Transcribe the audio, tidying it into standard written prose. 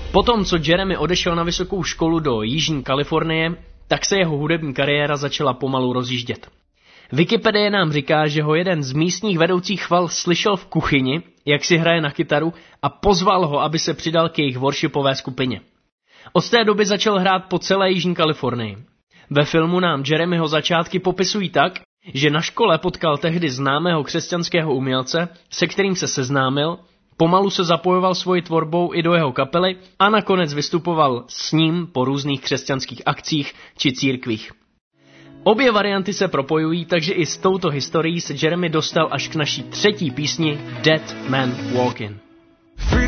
Potom, co Jeremy odešel na vysokou školu do Jižní Kalifornie, tak se jeho hudební kariéra začala pomalu rozjíždět. Wikipedie nám říká, že ho jeden z místních vedoucích chval slyšel v kuchyni, jak si hraje na kytaru, a pozval ho, aby se přidal k jejich worshipové skupině. Od té doby začal hrát po celé Jižní Kalifornii. Ve filmu nám Jeremyho začátky popisují tak, že na škole potkal tehdy známého křesťanského umělce, se kterým se seznámil, pomalu se zapojoval svojí tvorbou i do jeho kapely a nakonec vystupoval s ním po různých křesťanských akcích či církvích. Obě varianty se propojují, takže i s touto historií se Jeremy dostal až k naší třetí písni Dead Man Walking.